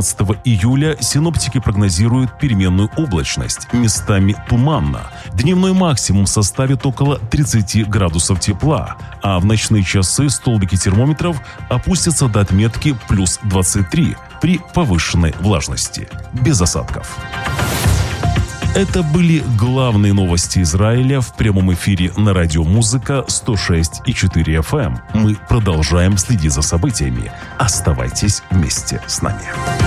15 июля синоптики прогнозируют переменную облачность, местами туманно. Дневной максимум составит около 30 градусов тепла, а в ночные часы столбики термометров опустятся до отметки плюс 23 при повышенной влажности, без осадков. Это были главные новости Израиля в прямом эфире на радио «Музыка» 106,4 FM. Мы продолжаем следить за событиями. Оставайтесь вместе с нами.